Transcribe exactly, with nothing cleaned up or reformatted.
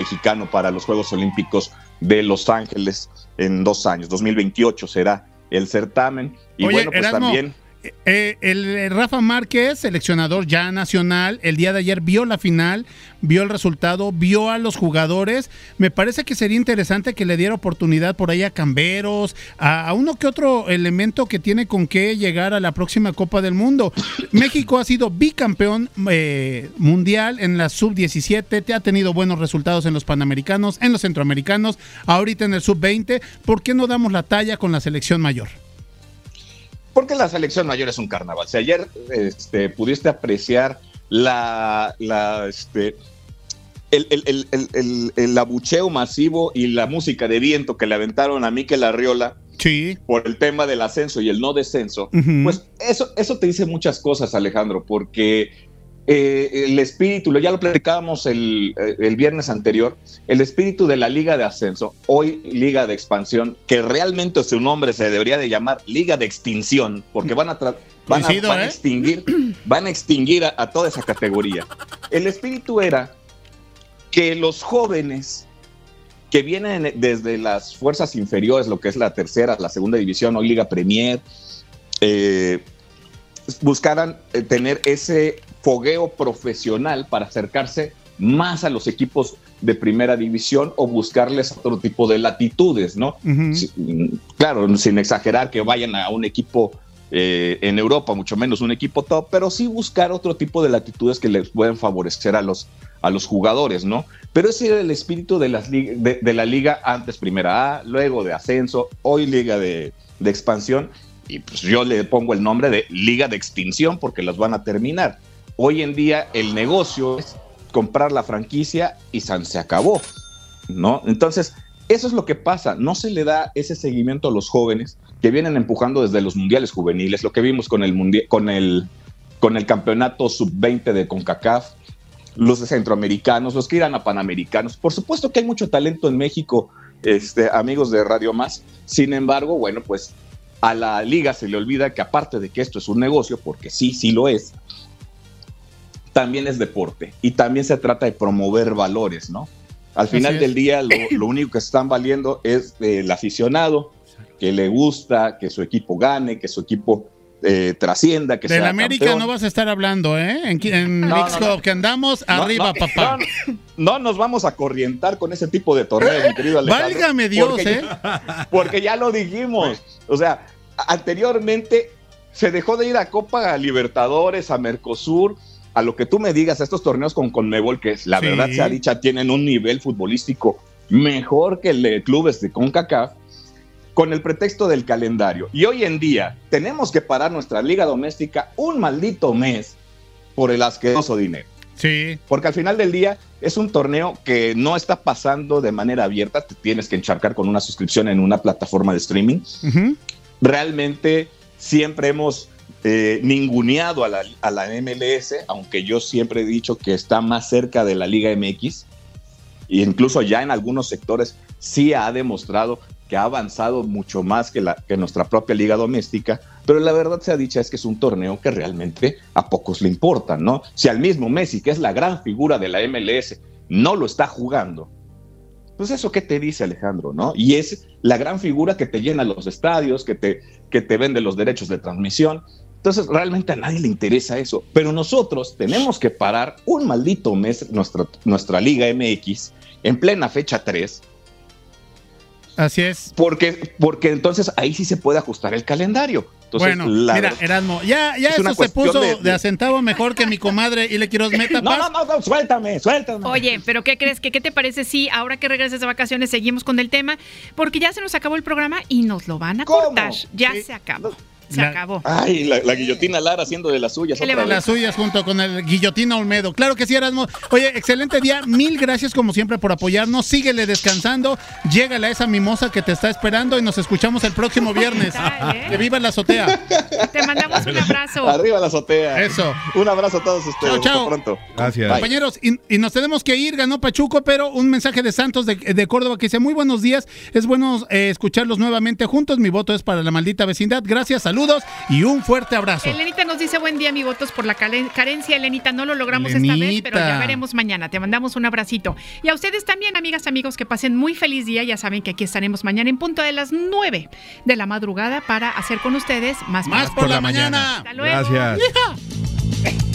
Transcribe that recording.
mexicano para los Juegos Olímpicos de Los Ángeles en dos años. dos mil veintiocho será el certamen. Y Oye, bueno, pues Erasmo, también... Eh, el, el Rafa Márquez, seleccionador ya nacional, el día de ayer vio la final, vio el resultado, vio a los jugadores. Me parece que sería interesante que le diera oportunidad por ahí a Camberos, a, a uno que otro elemento que tiene con qué llegar a la próxima Copa del Mundo. México ha sido bicampeón eh, mundial en la sub diecisiete, te ha tenido buenos resultados en los panamericanos, en los centroamericanos, ahorita en el sub veinte. ¿Por qué no damos la talla con la selección mayor? Porque la selección mayor es un carnaval. Si ayer este, pudiste apreciar la, la, este, el, el, el, el, el, el abucheo masivo y la música de viento que le aventaron a Mikel Arriola, sí, por el tema del ascenso y el no descenso, uh-huh. pues eso, eso te dice muchas cosas, Alejandro, porque eh, el espíritu, ya lo platicábamos el, el viernes anterior, el espíritu de la Liga de Ascenso, hoy Liga de Expansión, que realmente su nombre se debería de llamar Liga de Extinción, porque van a, tra- van a, van a ¿eh? extinguir, van a extinguir a, a toda esa categoría. El espíritu era que los jóvenes que vienen desde las fuerzas inferiores, lo que es la tercera, la segunda división, hoy Liga Premier, eh, buscaran eh, tener ese fogueo profesional para acercarse más a los equipos de primera división o buscarles otro tipo de latitudes, ¿no? Uh-huh. Sí, claro, sin exagerar que vayan a un equipo eh, en Europa, mucho menos un equipo top, pero sí buscar otro tipo de latitudes que les pueden favorecer a los, a los jugadores, ¿no? Pero ese era el espíritu de, las lig- de, de la liga antes primera A, luego de ascenso, hoy liga de, de expansión, y pues yo le pongo el nombre de Liga de Extinción porque las van a terminar. Hoy en día el negocio es comprar la franquicia y san se acabó, ¿no? Entonces, eso es lo que pasa. No se le da ese seguimiento a los jóvenes que vienen empujando desde los mundiales juveniles, lo que vimos con el, mundial, con el, con el campeonato sub veinte de CONCACAF, los centroamericanos, los que irán a panamericanos. Por supuesto que hay mucho talento en México, este, amigos de Radio Más. Sin embargo, bueno, pues a la liga se le olvida que aparte de que esto es un negocio, porque sí, sí lo es, también es deporte y también se trata de promover valores, ¿no? Al final del día lo, lo único que están valiendo es eh, el aficionado que le gusta que su equipo gane, que su equipo eh, trascienda, que Del sea América campeón. No vas a estar hablando, ¿eh? En, en No, Leagues no, no. Cup, que andamos No, arriba, no, papá. No, no nos vamos a corrientar con ese tipo de torneos, mi querido Alejandro. Válgame Dios, porque ¿eh? Ya, porque ya lo dijimos. O sea, anteriormente se dejó de ir a Copa Libertadores, a Mercosur, a lo que tú me digas, a estos torneos con Conmebol, que la Sí. verdad sea dicha, tienen un nivel futbolístico mejor que el de clubes de CONCACAF, con el pretexto del calendario. Y hoy en día tenemos que parar nuestra liga doméstica un maldito mes por el asqueroso dinero. Sí. Porque al final del día es un torneo que no está pasando de manera abierta, te tienes que encharcar con una suscripción en una plataforma de streaming. Uh-huh. Realmente siempre hemos eh, ninguneado a la, a la M L S, aunque yo siempre he dicho que está más cerca de la Liga M X, e incluso ya en algunos sectores sí ha demostrado que ha avanzado mucho más que, la, que nuestra propia liga doméstica, pero la verdad sea dicha es que es un torneo que realmente a pocos le importa, ¿no? Si al mismo Messi, que es la gran figura de la M L S, no lo está jugando, pues eso qué te dice, Alejandro, ¿no? Y es la gran figura que te llena los estadios, que te, que te vende los derechos de transmisión. Entonces realmente a nadie le interesa eso, pero nosotros tenemos que parar un maldito mes nuestra, nuestra Liga M X en plena fecha tres. Así es. Porque, porque entonces ahí sí se puede ajustar el calendario. Entonces, bueno, la mira, verdad, Erasmo, ya, ya es una eso se cuestión puso de- de, de- acentavo mejor que mi comadre y le quiero meta no, paz. no, no, no, suéltame, suéltame. Oye, pero ¿qué crees? ¿Qué, ¿Qué te parece si ahora que regreses de vacaciones seguimos con el tema? Porque ya se nos acabó el programa y nos lo van a ¿Cómo? cortar. Ya Sí. se acabó. Se La- acabó. Ay, la, la guillotina Lara haciendo de las suyas. ¿Qué le otra va a vez. Las suyas junto con el Guillotina Olmedo. Claro que sí, Erasmo. Oye, excelente día. Mil gracias como siempre por apoyarnos. Síguele descansando. Llégale a esa mimosa que te está esperando y nos escuchamos el próximo viernes. Dale, ¿eh? Que viva la azotea. Te mandamos un abrazo. Arriba la azotea. Eso. Un abrazo a todos ustedes. Chao, chao. Hasta pronto. Gracias. Bye. Compañeros, y, y nos tenemos que ir, ganó Pachuco, pero un mensaje de Santos de, de Córdoba que dice, muy buenos días, es bueno eh, escucharlos nuevamente juntos, mi voto es para la maldita vecindad, gracias, salud. Saludos y un fuerte abrazo. Elenita nos dice buen día, mi votos por la carencia. Elenita, no lo logramos Elenita. esta vez, pero ya veremos mañana. Te mandamos un abracito. Y a ustedes también, amigas, amigos, que pasen muy feliz día. Ya saben que aquí estaremos mañana en punto de las nueve de la madrugada para hacer con ustedes más Más por, por la, la mañana. mañana. Hasta luego. Gracias.